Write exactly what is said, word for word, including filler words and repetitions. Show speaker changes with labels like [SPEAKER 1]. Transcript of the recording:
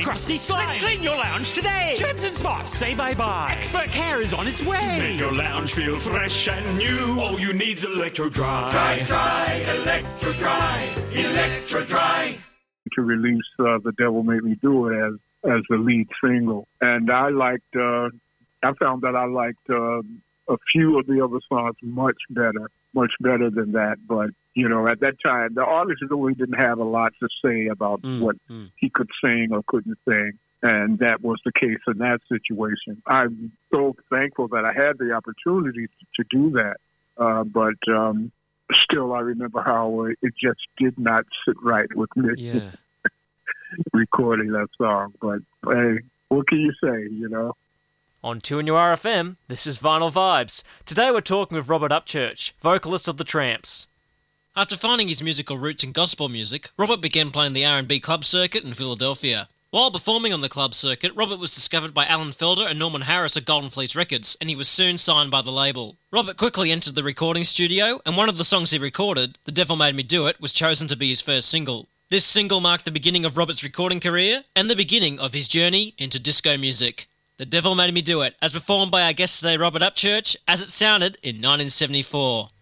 [SPEAKER 1] crusty slime. Let's clean your lounge today. Germs and spots, say bye-bye. Expert care is on its way.
[SPEAKER 2] Make your lounge feel fresh and new. All you need's Electro Dry.
[SPEAKER 3] Dry, dry, Electro Dry, Electro Dry.
[SPEAKER 4] To release uh, The Devil Made Me Do It as as the lead single. And I liked, uh, I found that I liked uh, a few of the other songs much better, much better than that. But, you know, at that time, the artist really didn't have a lot to say about mm, what mm. he could sing or couldn't sing. And that was the case in that situation. I'm so thankful that I had the opportunity to, to do that. Uh, but um, still, I remember how it just did not sit right with me.
[SPEAKER 5] Yeah.
[SPEAKER 4] recording that song, but hey, what can you say, you know?
[SPEAKER 5] On two N U R F M, this is Vinyl Vibes. Today we're talking with Robert Upchurch, vocalist of The Tramps.
[SPEAKER 6] After finding his musical roots in gospel music, Robert began playing the R and B club circuit in Philadelphia. While performing on the club circuit, Robert was discovered by Alan Felder and Norman Harris at Golden Fleece Records, and he was soon signed by the label. Robert quickly entered the recording studio, and one of the songs he recorded, The Devil Made Me Do It, was chosen to be his first single. This single marked the beginning of Robert's recording career and the beginning of his journey into disco music. The Devil Made Me Do It, as performed by our guest today, Robert Upchurch, as it sounded in nineteen seventy-four.